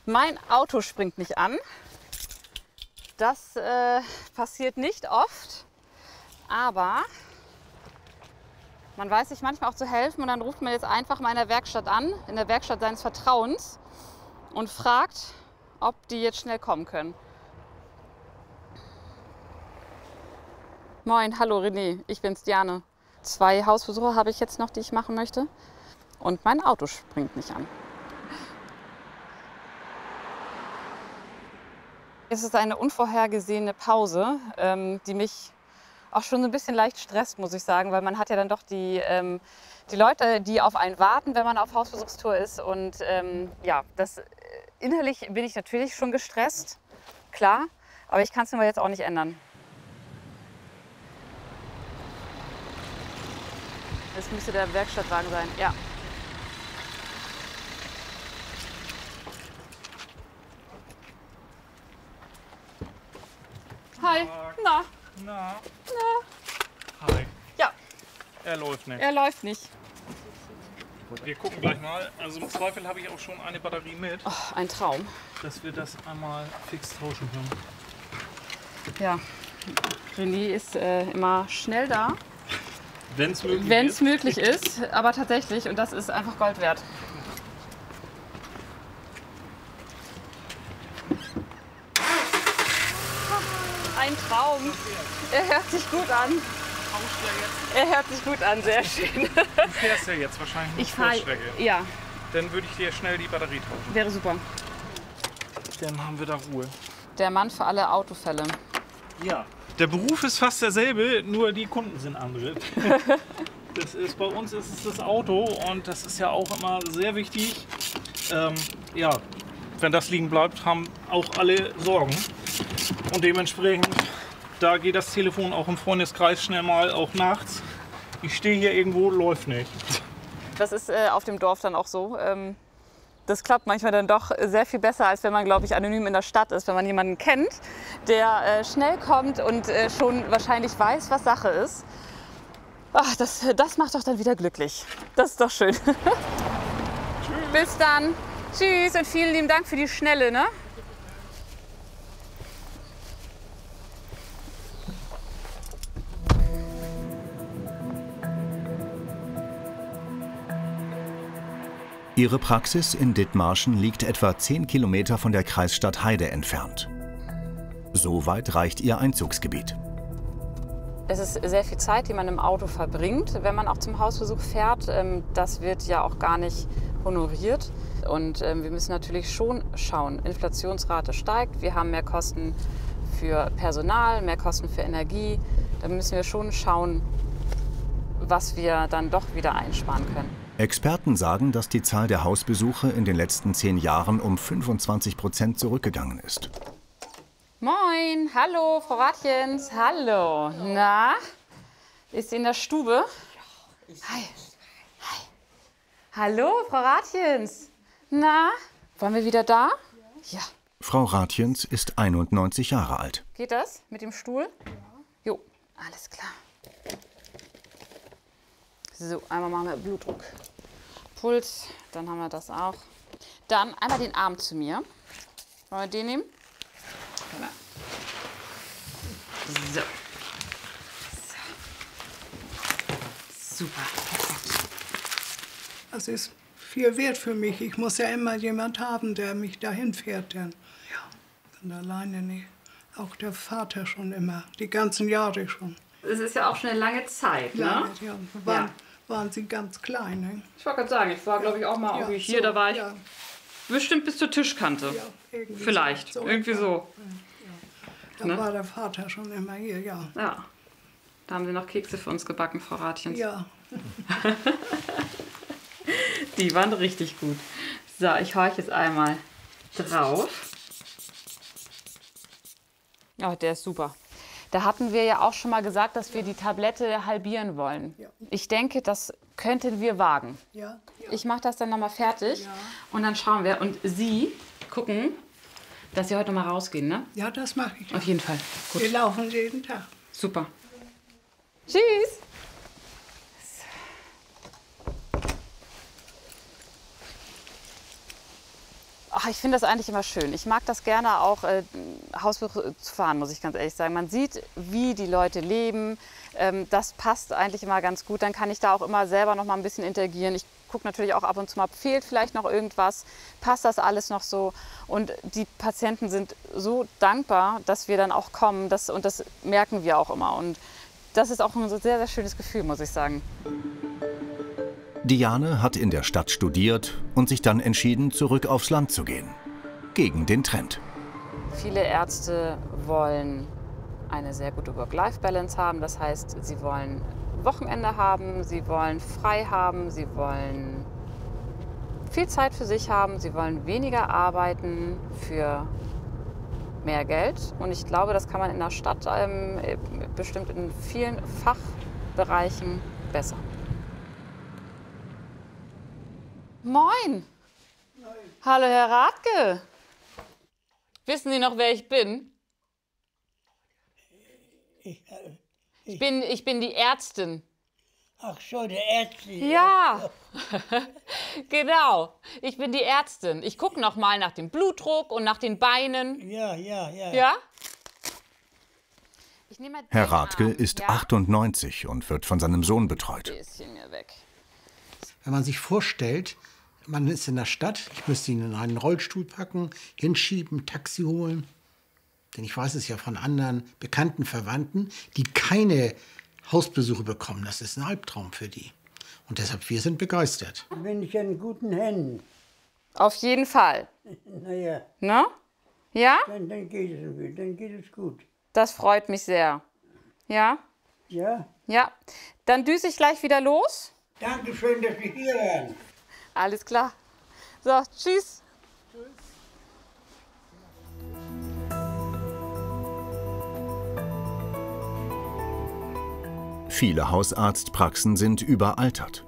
Mein Auto springt nicht an. Das passiert nicht oft, aber man weiß sich manchmal auch zu helfen und dann ruft man jetzt einfach mal in der Werkstatt an, in der Werkstatt seines Vertrauens und fragt, ob die jetzt schnell kommen können. Moin, hallo René, ich bin's Diane. 2 Hausbesuche habe ich jetzt noch, die ich machen möchte und mein Auto springt nicht an. Es ist eine unvorhergesehene Pause, die mich auch schon so ein bisschen leicht stresst, muss ich sagen, weil man hat ja dann doch die Leute, die auf einen warten, wenn man auf Hausbesuchstour ist. Und ja, innerlich bin ich natürlich schon gestresst, klar, aber ich kann es mir jetzt auch nicht ändern. Das müsste der Werkstattwagen sein, ja. Hi, na? Na? Na? Hi. Ja. Er läuft nicht. Er läuft nicht. Wir gucken gleich mal. Also im Zweifel habe ich auch schon eine Batterie mit, Oh, ein Traum. dass wir das einmal fix tauschen können. Ja, René ist immer schnell da, Wenn es möglich wenn ist. es möglich ist. Aber tatsächlich, und das ist einfach Gold wert. Ein Traum. Er hört sich gut an. Er hört sich gut an, sehr schön. Du fährst ja jetzt wahrscheinlich eine Ich fahre, Kurzstrecke. ja, Dann würde ich dir schnell die Batterie tauschen. wäre super. Dann haben wir da Ruhe. Der Mann für alle Autofälle. Ja. Der Beruf ist fast derselbe, nur die Kunden sind andere. Bei uns ist es das Auto und das ist ja auch immer sehr wichtig. Ja, wenn das liegen bleibt, haben auch alle Sorgen. Und dementsprechend, da geht das Telefon auch im Freundeskreis schnell mal, auch nachts. Ich stehe hier irgendwo, läuft nicht. Das ist auf dem Dorf dann auch so. Das klappt manchmal dann doch sehr viel besser, als wenn man, glaube ich, anonym in der Stadt ist. Wenn man jemanden kennt, der schnell kommt und schon wahrscheinlich weiß, was Sache ist. Ach, das macht doch dann wieder glücklich. Das ist doch schön. Bis dann. Tschüss und vielen lieben Dank für die Schnelle, ne? Ihre Praxis in Dithmarschen liegt etwa 10 Kilometer von der Kreisstadt Heide entfernt. So weit reicht ihr Einzugsgebiet. Es ist sehr viel Zeit, die man im Auto verbringt, wenn man auch zum Hausbesuch fährt. Das wird ja auch gar nicht honoriert. Und wir müssen natürlich schon schauen, Inflationsrate steigt, wir haben mehr Kosten für Personal, mehr Kosten für Energie. Da müssen wir schon schauen, was wir dann doch wieder einsparen können. Experten sagen, dass die Zahl der Hausbesuche in den letzten 10 Jahren um 25% zurückgegangen ist. Moin, hallo, Frau Rathjens, hallo. Na, ist sie in der Stube? Hi. Hi. Hallo, Frau Rathjens. Na, waren wir wieder da? Ja. Frau Rathjens ist 91 Jahre alt. Geht das mit dem Stuhl? Ja. Jo, alles klar. So, einmal machen wir Blutdruck, Puls, dann haben wir das auch. Dann einmal den Arm zu mir. Wollen wir den nehmen? So. Super, perfekt. Das ist viel wert für mich. Ich muss ja immer jemand haben, der mich dahin fährt. Denn ja, kann alleine nicht. Auch der Vater schon immer, die ganzen Jahre schon. Es ist ja auch schon eine lange Zeit, ne? Lange, ja. Waren sie ganz klein. Ne? Ich wollte gerade sagen, ich war glaube ich auch mal irgendwie hier, so, da war ich bestimmt bis zur Tischkante. Ja, irgendwie vielleicht, so, irgendwie so. Ja. Da war der Vater schon immer hier, ja. Ja, da haben sie noch Kekse für uns gebacken, Frau Rathjens. Ja. Die waren richtig gut. So, ich horche jetzt einmal drauf. Oh, der ist super. Da hatten wir ja auch schon mal gesagt, dass wir die Tablette halbieren wollen. Ja. Ich denke, das könnten wir wagen. Ja. Ich mache das dann nochmal fertig und dann schauen wir. Und Sie gucken, dass Sie heute noch mal rausgehen, ne? Ja, das mache ich. Auf jeden Fall. Gut. Wir laufen jeden Tag. Super. Tschüss. Oh, Ach, ich finde das eigentlich immer schön. Ich mag das gerne auch, Hausbesuche zu fahren, muss ich ganz ehrlich sagen. Man sieht, wie die Leute leben. Das passt eigentlich immer ganz gut. Dann kann ich da auch immer selber noch mal ein bisschen interagieren. Ich gucke natürlich auch ab und zu mal, fehlt vielleicht noch irgendwas, passt das alles noch so? Und die Patienten sind so dankbar, dass wir dann auch kommen. Und das merken wir auch immer. Und das ist auch ein sehr, sehr schönes Gefühl, muss ich sagen. Diane hat in der Stadt studiert und sich dann entschieden, zurück aufs Land zu gehen. Gegen den Trend. Viele Ärzte wollen eine sehr gute Work-Life-Balance haben. Das heißt, sie wollen Wochenende haben, sie wollen frei haben, sie wollen viel Zeit für sich haben, sie wollen weniger arbeiten für mehr Geld. Und ich glaube, das kann man in der Stadt bestimmt in vielen Fachbereichen besser. Moin! Hallo, Herr Rathke! Wissen Sie noch, wer ich bin? Ich bin die Ärztin. Ach so, die Ärztin. Ja, genau. Ich bin die Ärztin. Ich gucke noch mal nach dem Blutdruck und nach den Beinen. Ja. Ja? Ich nehme mal Herr den Rathke Arm, ist ja? 98 und wird von seinem Sohn betreut. Bisschen mir weg. Wenn man sich vorstellt, man ist in der Stadt, ich müsste ihn in einen Rollstuhl packen, hinschieben, Taxi holen. Denn ich weiß es ja von anderen bekannten Verwandten, die keine Hausbesuche bekommen. Das ist ein Albtraum für die. Und deshalb, wir sind begeistert. Bin ich in guten Händen. Auf jeden Fall. Naja, Ne? Ja? dann geht es gut. Das freut mich sehr. Ja? Ja? Ja. Dann düse ich gleich wieder los. Dankeschön, dass Sie hier waren. Alles klar. So, tschüss. Viele Hausarztpraxen sind überaltert.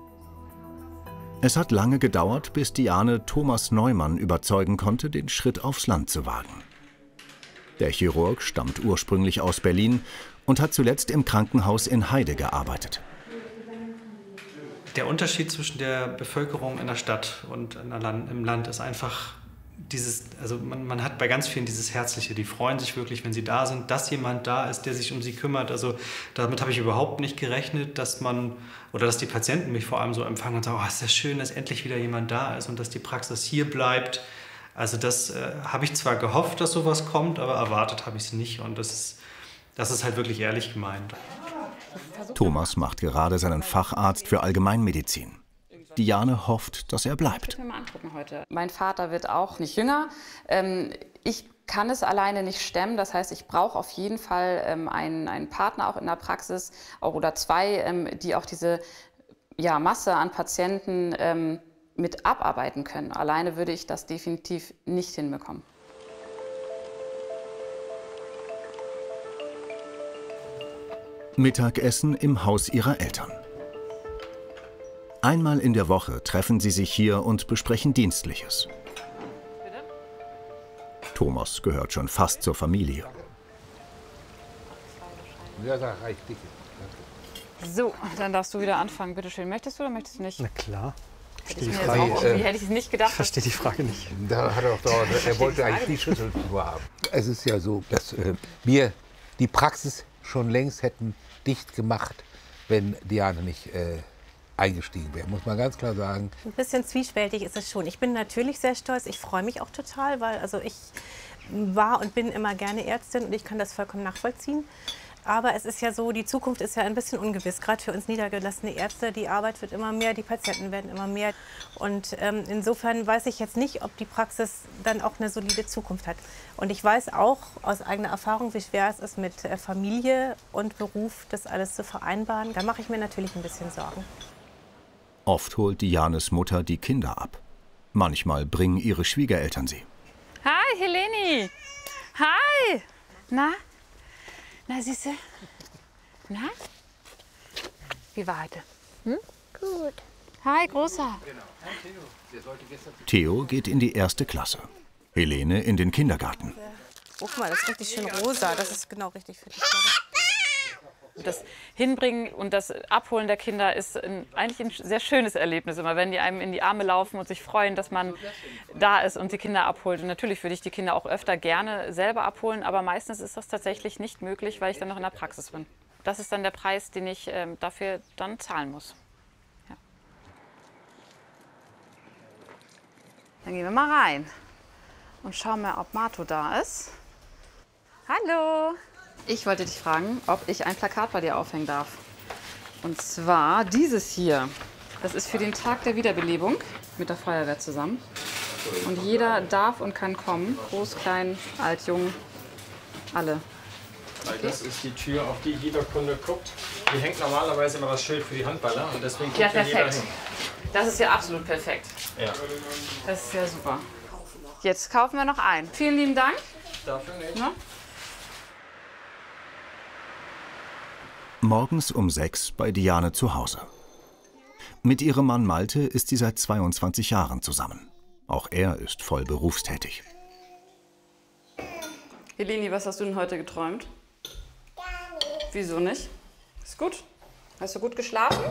Es hat lange gedauert, bis Diane Thomas Neumann überzeugen konnte, den Schritt aufs Land zu wagen. Der Chirurg stammt ursprünglich aus Berlin und hat zuletzt im Krankenhaus in Heide gearbeitet. Der Unterschied zwischen der Bevölkerung in der Stadt und im Land ist einfach dieses, also man hat bei ganz vielen dieses Herzliche, die freuen sich wirklich, wenn sie da sind, dass jemand da ist, der sich um sie kümmert. Also damit habe ich überhaupt nicht gerechnet, dass die Patienten mich vor allem so empfangen und sagen, oh, ist das schön, dass endlich wieder jemand da ist und dass die Praxis hier bleibt. Also das habe ich zwar gehofft, dass sowas kommt, aber erwartet habe ich es nicht und das ist halt wirklich ehrlich gemeint. Thomas macht gerade seinen Facharzt für Allgemeinmedizin. Diane hofft, dass er bleibt. Ich will mir mal angucken heute. Mein Vater wird auch nicht jünger. Ich kann es alleine nicht stemmen. Das heißt, ich brauche auf jeden Fall einen Partner auch in der Praxis oder zwei, die auch diese Masse an Patienten mit abarbeiten können. Alleine würde ich das definitiv nicht hinbekommen. Mittagessen im Haus ihrer Eltern. Einmal in der Woche treffen sie sich hier und besprechen Dienstliches. Thomas gehört schon fast zur Familie. Ja, da reicht dich. So, dann darfst du wieder anfangen. Bitte schön. Möchtest du oder möchtest du nicht? Na klar. Hätte ich es nicht gedacht. Ich verstehe die Frage nicht. Da hat er wollte eigentlich die Schlüsseltour haben. Es ist ja so, dass wir die Praxis schon längst hätten dicht gemacht, wenn Diane nicht eingestiegen wäre, muss man ganz klar sagen. Ein bisschen zwiespältig ist es schon. Ich bin natürlich sehr stolz. Ich freue mich auch total, weil ich war und bin immer gerne Ärztin und ich kann das vollkommen nachvollziehen. Aber es ist ja so, die Zukunft ist ja ein bisschen ungewiss, gerade für uns niedergelassene Ärzte. Die Arbeit wird immer mehr, die Patienten werden immer mehr. Und insofern weiß ich jetzt nicht, ob die Praxis dann auch eine solide Zukunft hat. Und ich weiß auch aus eigener Erfahrung, wie schwer es ist, mit Familie und Beruf das alles zu vereinbaren. Da mache ich mir natürlich ein bisschen Sorgen. Oft holt Dianes Mutter die Kinder ab. Manchmal bringen ihre Schwiegereltern sie. Hi, Heleni. Hi. Na, Süße? Na? Wie war heute? Gut. Hi, Großer. Theo geht in die 1. Klasse. Helene in den Kindergarten. Oh, guck mal, das ist richtig schön rosa. Das ist genau richtig für dich. Das Hinbringen und das Abholen der Kinder ist eigentlich ein sehr schönes Erlebnis immer, wenn die einem in die Arme laufen und sich freuen, dass man da ist und die Kinder abholt. Und natürlich würde ich die Kinder auch öfter gerne selber abholen, aber meistens ist das tatsächlich nicht möglich, weil ich dann noch in der Praxis bin. Das ist dann der Preis, den ich dafür dann zahlen muss. Ja. Dann gehen wir mal rein und schauen mal, ob Marto da ist. Hallo! Ich wollte dich fragen, ob ich ein Plakat bei dir aufhängen darf. Und zwar dieses hier. Das ist für den Tag der Wiederbelebung mit der Feuerwehr zusammen. Und jeder darf und kann kommen. Groß, klein, alt, jung, alle. Das ist die Tür, auf die jeder Kunde guckt. Hier hängt normalerweise immer das Schild für die Handballer und deswegen guckt Ja, hier jeder perfekt. hin. Das ist ja absolut perfekt. Ja. Das ist ja super. Jetzt kaufen wir noch ein. Vielen lieben Dank. Dafür nicht. Na? Morgens um 6 bei Diane zu Hause. Mit ihrem Mann Malte ist sie seit 22 Jahren zusammen. Auch er ist voll berufstätig. Heleni, was hast du denn heute geträumt? Gar nicht. Wieso nicht? Ist gut. Hast du gut geschlafen?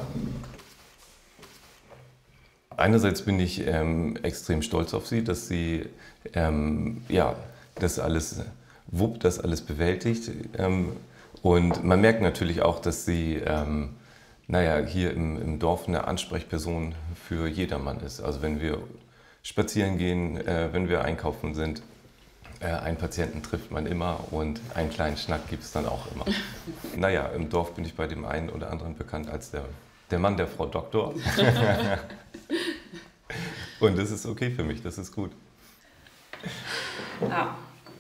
Einerseits bin ich extrem stolz auf sie, dass sie ja, das alles wuppt, das alles bewältigt. Und man merkt natürlich auch, dass sie naja, hier im Dorf eine Ansprechperson für jedermann ist. Also wenn wir spazieren gehen, wenn wir einkaufen sind, einen Patienten trifft man immer und einen kleinen Schnack gibt es dann auch immer. Naja, im Dorf bin ich bei dem einen oder anderen bekannt als der Mann der Frau Doktor. Und das ist okay für mich, das ist gut. Ja.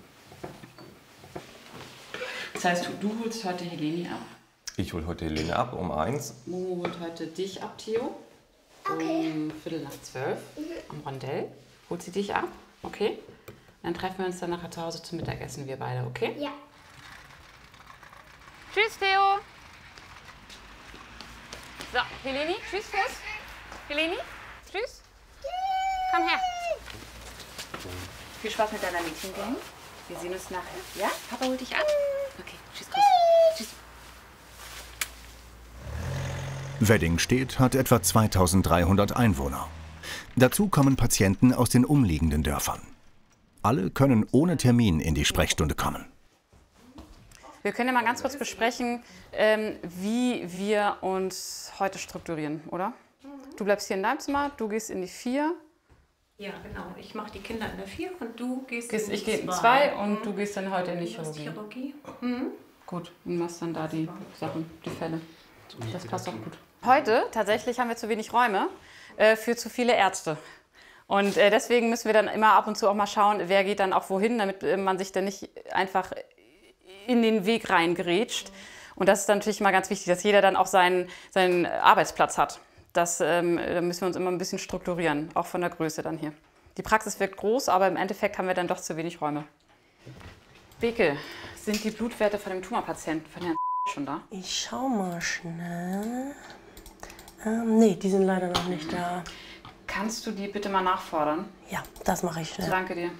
Das heißt, du holst heute Heleni ab? Ich hole heute Helene ab um 1. Momo holt heute dich ab, Theo. Okay. Um 11:45 am Rondell. Holt sie dich ab? Okay. Dann treffen wir uns dann nachher zu Hause zum Mittagessen, wir beide, okay? Ja. Tschüss, Theo. So, Heleni, tschüss, Fuß. Heleni, tschüss. Komm her. Viel Spaß mit deiner Mädchengang. Wir sehen uns nachher. Ja? Papa holt dich ab? Okay, tschüss, Kuss. Tschüss. Weddingstedt hat etwa 2300 Einwohner. Dazu kommen Patienten aus den umliegenden Dörfern. Alle können ohne Termin in die Sprechstunde kommen. Wir können ja mal ganz kurz besprechen, wie wir uns heute strukturieren, oder? Du bleibst hier in deinem Zimmer, du gehst in die 4. Ja, genau. Ich mache die Kinder in der 4 und du gehst in die 2. Ich gehe in 2 und du gehst dann heute in die Du hast Chirurgie. Mhm. Gut, und machst dann da die Sachen, die Fälle. Das passt auch gut. Heute tatsächlich haben wir zu wenig Räume für zu viele Ärzte. Und deswegen müssen wir dann immer ab und zu auch mal schauen, wer geht dann auch wohin, damit man sich dann nicht einfach in den Weg reingrätscht. Und das ist dann natürlich mal ganz wichtig, dass jeder dann auch seinen Arbeitsplatz hat. Da müssen wir uns immer ein bisschen strukturieren, auch von der Größe dann hier. Die Praxis wird groß, aber im Endeffekt haben wir dann doch zu wenig Räume. Beke, sind die Blutwerte von dem Tumorpatienten von Herrn schon da? Ich schau mal schnell. Nee, die sind leider noch nicht da. Kannst du die bitte mal nachfordern? Ja, das mache ich schnell. Danke dir.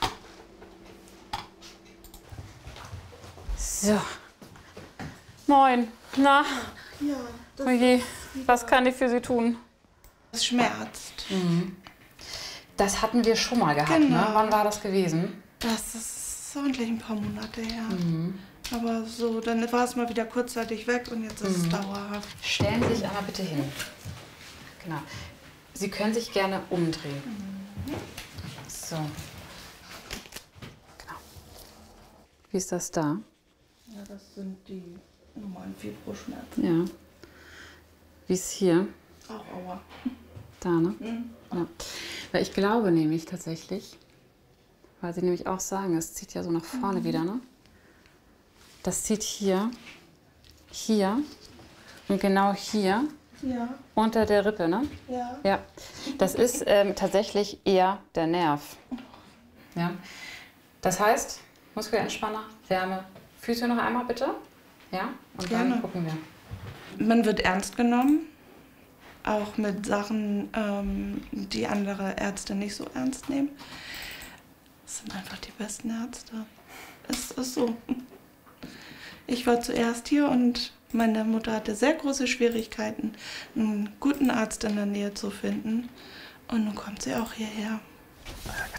So. Moin. Na? Ja. Oje, was kann ich für Sie tun? Es schmerzt. Mhm. Das hatten wir schon mal gehabt, Genau. ne? Wann war das gewesen? Das ist ordentlich ein paar Monate her. Mhm. Aber so, dann war es mal wieder kurzzeitig weg und jetzt ist es dauerhaft. Stellen Sie sich einmal bitte hin. Genau. Sie können sich gerne umdrehen. So. Genau. Wie ist das da? Ja, das sind die normalen Fibroschmerzen. Ja. Wie ist hier? Auch Aua. Da, ne? Mhm. Ja. Weil ich glaube nämlich tatsächlich, weil Sie nämlich auch sagen, es zieht ja so nach vorne wieder, ne? Das zieht hier und genau hier Ja. unter der Rippe, ne? Ja. Ja. Das ist tatsächlich eher der Nerv. Ja. Das heißt, Muskelentspanner, Wärme. Füße noch einmal bitte. Ja? Und Gerne. dann gucken wir. Man wird ernst genommen, auch mit Sachen, die andere Ärzte nicht so ernst nehmen. Es sind einfach die besten Ärzte. Es ist so. Ich war zuerst hier und Meine Mutter hatte sehr große Schwierigkeiten, einen guten Arzt in der Nähe zu finden. Und nun kommt sie auch hierher.